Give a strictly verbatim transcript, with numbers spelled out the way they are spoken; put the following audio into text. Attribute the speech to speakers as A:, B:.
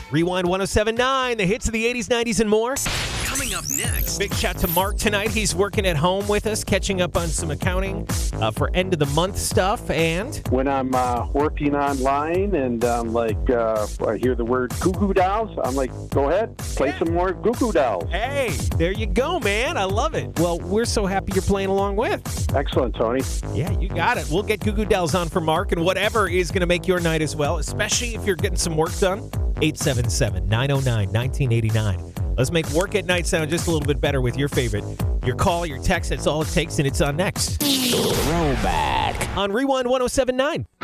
A: Rewind one oh seven point nine, the hits of the eighties, nineties, and more.
B: Coming up next.
A: Big shout to Mark tonight. He's working at home with us, catching up on some accounting uh, for end of the month stuff. And
C: when I'm uh, working online and um, like uh, I hear the word Goo Goo Dolls, I'm like, go ahead, play
A: Yeah.
C: some more Goo Goo Dolls.
A: hey, there you go, man. I love it. Well, we're so happy you're playing along with.
C: Excellent, Tony.
A: Yeah, you got it. We'll get Goo Goo Dolls on for Mark and whatever is going to make your night as well, especially if you're getting some work done. eight seven seven, nine oh nine, one nine eight nine. Let's make work at night sound just a little bit better with your favorite. Your call, your text, that's all it takes, and it's on next.
D: Throwback.
A: On Rewind one oh seven point nine.